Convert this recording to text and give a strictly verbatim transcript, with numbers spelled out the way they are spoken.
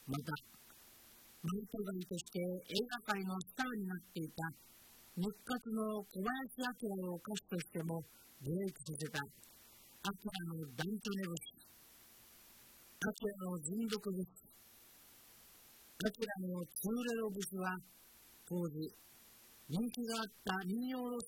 また、マイトガイとして映画界のスターになっていた日活の小林明を歌手としてもブレイクさせた明のダントネ節、明の人族節、明のツーレロ節は当時人気があった民謡の